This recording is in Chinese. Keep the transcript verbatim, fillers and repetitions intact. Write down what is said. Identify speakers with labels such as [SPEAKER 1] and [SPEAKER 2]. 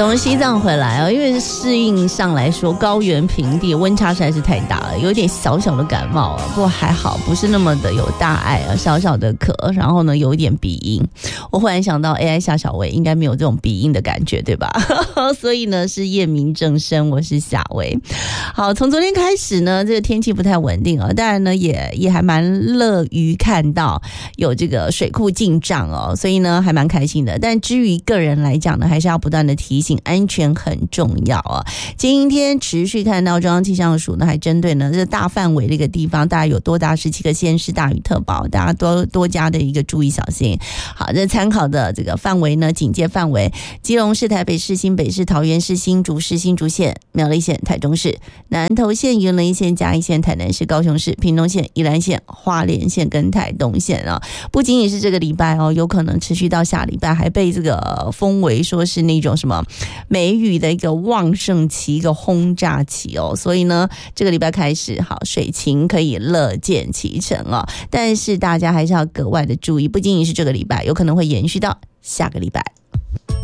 [SPEAKER 1] 从西藏回来哦，因为适应上来说，高原平地温差实在是太大了，有点小小的感冒啊，不过还好，不是那么的有大碍啊，小小的咳，然后呢有一点鼻音。我忽然想到 A I 夏小薇应该没有这种鼻音的感觉，对吧？所以呢是夜明正身，我是夏薇。好，从昨天开始呢，这个天气不太稳定啊，当然呢也也还蛮乐于看到有这个水库进账哦，所以呢还蛮开心的。但至于个人来讲呢，还是要不断的提醒，安全很重要啊。今天持续看到中央气象署呢，还针对呢这大范围的一个地方，大概有多达十七个县市大雨特报，大家多多加的一个注意小心。好，这参考的这个范围呢，警戒范围，基隆市、台北市、新北市、桃园市、新竹市、新竹县、苗栗县、台中市、南投县、云林县、嘉义县、台南市、高雄市、屏东县、宜兰县、花莲县跟台东县啊。不仅仅是这个礼拜哦，有可能持续到下礼拜，还被这个封为说是那种什么梅雨的一个旺盛期、一个轰炸期哦。所以呢，这个礼拜开始，好，水情可以乐见其成哦。但是大家还是要格外的注意，不仅仅是这个礼拜，有可能会延续到下个礼拜。